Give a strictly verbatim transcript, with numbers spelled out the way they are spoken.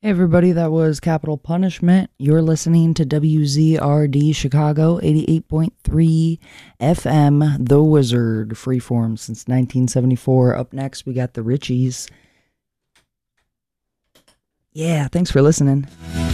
Hey everybody, that was Capital Punishment. You're listening to W Z R D Chicago, eighty-eight point three F M, The Wizard, freeform since nineteen seventy-four. Up next, we got the Richies. Yeah, thanks for listening.